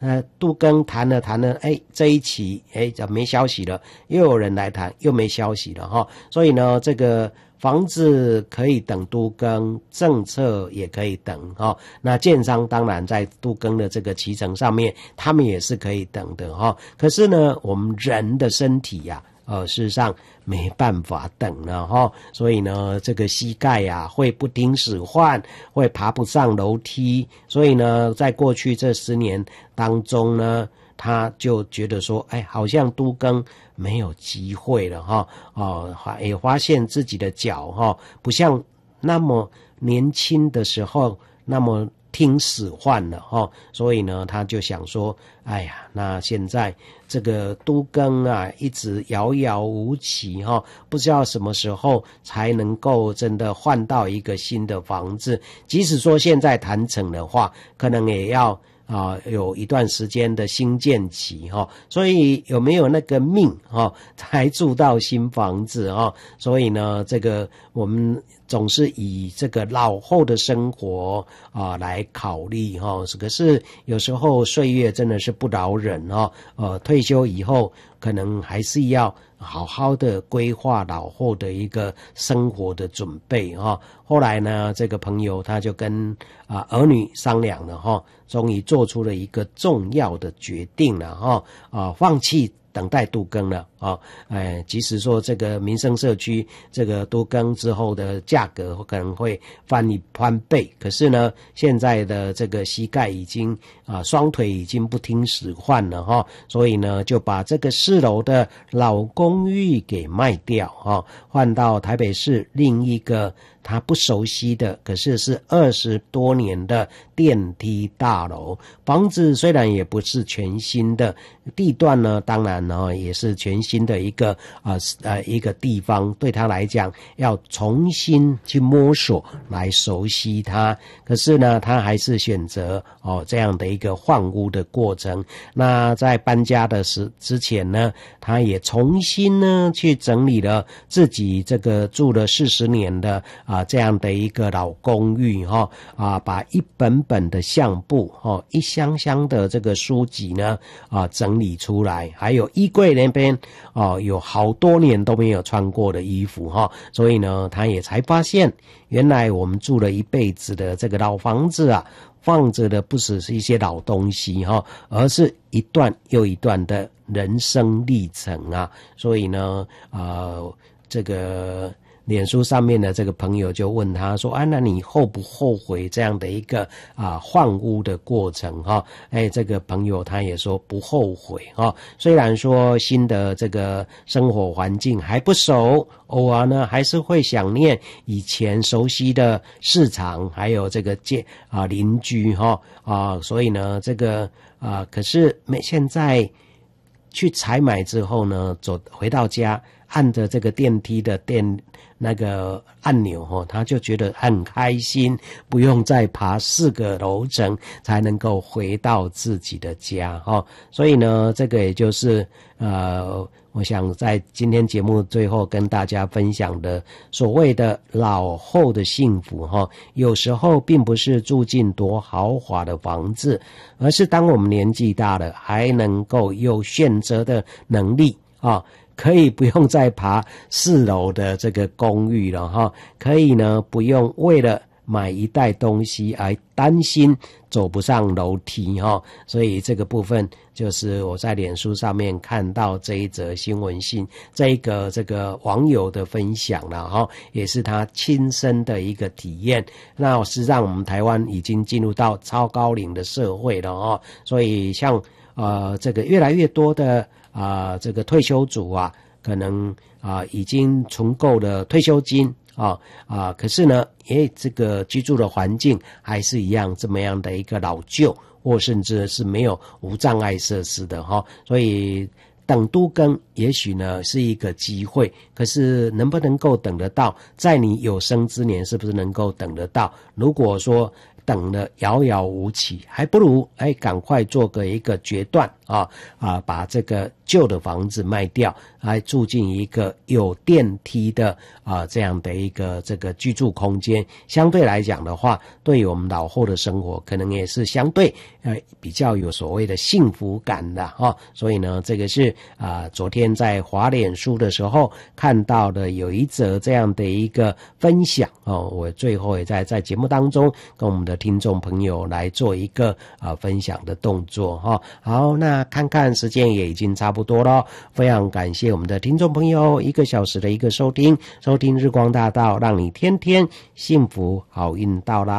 都更谈了，这一期就没消息了，又有人来谈，又没消息了哈。所以呢，这个房子可以等都更，政策也可以等哈。那建商当然在都更的这个期程上面，他们也是可以等的哈。可是呢，我们人的身体呀，事实上没办法等了哈。所以呢，这个膝盖呀会不听使唤，会爬不上楼梯。所以呢，在过去这10年当中呢，他就觉得说，好像都更没有机会了哈。也发现自己的脚哈，不像那么年轻的时候那么听使唤了哈。所以呢，他就想说，那现在这个都更啊，一直遥遥无期哈，不知道什么时候才能够真的换到一个新的房子。即使说现在谈成的话，可能也要有一段时间的兴建期哈。所以有没有那个命才住到新房子哈？所以呢，这个我们总是以这个老后的生活来考虑哈。可是有时候岁月真的是不饶人哈。退休以后可能还是要好好的规划老后的一个生活的准备哈。后来呢，这个朋友他就跟儿女商量了哈，终于做出了一个重要的决定了哈。放弃等待都更了即使说这个民生社区这个都更之后的价格可能会翻倍，可是呢，现在的这个膝盖已经双腿已经不听使唤了哈。所以呢，就把这个4楼的老公寓给卖掉哈，换到台北市另一个他不熟悉的，可是20多年的电梯大楼。房子虽然也不是全新的，地段呢当然呢也是全新的一个地方，对他来讲要重新去摸索来熟悉它。可是呢，他还是选择这样的一个换屋的过程。那在搬家的之前呢，他也重新呢去整理了自己这个住了40年的这样的一个老公寓把一本本的相簿一箱箱的这个书籍呢整理出来，还有衣柜那边有好多年都没有穿过的衣服所以呢，他也才发现原来我们住了一辈子的这个老房子放着的不只是一些老东西而是一段又一段的人生历程所以呢这个脸书上面的这个朋友就问他说那你后不后悔这样的一个换屋的过程这个朋友他也说不后悔虽然说新的这个生活环境还不熟，偶尔呢还是会想念以前熟悉的市场还有这个邻居所以呢这个可是现在去采买之后呢，回到家按着这个电梯的那个按钮他就觉得很开心，不用再爬4个楼层才能够回到自己的家所以呢，这个也就是我想在今天节目最后跟大家分享的所谓的老后的幸福有时候并不是住进多豪华的房子，而是当我们年纪大了还能够有选择的能力可以不用再爬4楼的这个公寓了可以呢不用为了买一袋东西而担心走不上楼梯所以这个部分就是我在脸书上面看到这一则新闻信，这个网友的分享了也是他亲身的一个体验。那事实上我们台湾已经进入到超高龄的社会了所以像这个越来越多的这个退休族可能已经存够了退休金可是呢这个居住的环境还是一样这么样的一个老旧，或甚至是没有无障碍设施的所以等都更也许呢是一个机会，可是能不能够等得到，在你有生之年是不是能够等得到？如果说等了遥遥无期，还不如赶快做一个决断把这个旧的房子卖掉来住进一个有电梯的这样的一个这个居住空间，相对来讲的话，对于我们老后的生活可能也是相对比较有所谓的幸福感的所以呢，这个是昨天在滑脸书的时候看到的有一则这样的一个分享我最后也在节目当中跟我们的听众朋友来做一个分享的动作好，那看看时间也已经差不多了，非常感谢我们的听众朋友1个小时的一个收听日光大道，让你天天幸福好运到啦。